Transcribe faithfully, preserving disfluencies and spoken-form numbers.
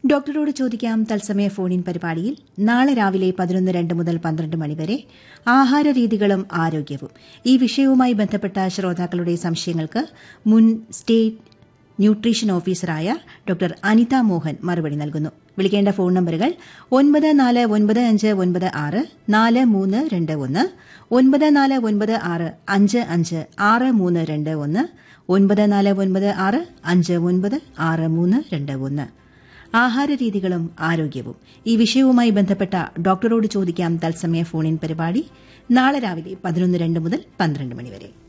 ഡോക്ടറോട് ചോദിക്കാം തത്സമയ ഫോണിൻ പരിപാടിയിൽ നാളെ രാവിലെ പതിനൊന്ന് രണ്ട് മുതൽ പന്ത്രണ്ട് മണിവരെ ആഹാരരീതികളും ആരോഗ്യവും ഈ വിഷയവുമായി ബന്ധപ്പെട്ട ശ്രോതാക്കളുടെ സംശയങ്ങൾക്ക് മുൻ സ്റ്റേറ്റ് ന്യൂട്രീഷൻ ഓഫീസറായ ഡോക്ടർ അനിത മോഹൻ മറുപടി നൽകുന്നു. വിളിക്കേണ്ട ഫോൺ നമ്പറുകൾ ഒൻപത് നാല് ഒൻപത് അഞ്ച് ഒൻപത് ആറ് നാല് മൂന്ന് രണ്ട് ഒന്ന്, ഒൻപത് നാല് ഒൻപത് ആറ് അഞ്ച് അഞ്ച് ആറ് മൂന്ന് രണ്ട് ഒന്ന്, ഒൻപത് നാല് ഒൻപത് ആറ് അഞ്ച് ഒൻപത് ആറ് മൂന്ന് രണ്ട് ഒന്ന്. ആഹാരരീതികളും ആരോഗ്യവും ഈ വിഷയവുമായി ബന്ധപ്പെട്ട ഡോക്ടറോട് ചോദിക്കാം തത്സമയ ഫോണിൻ പരിപാടി നാളെ രാവിലെ പതിനൊന്ന് രണ്ട് മുതൽ പന്ത്രണ്ട് മണിവരെ.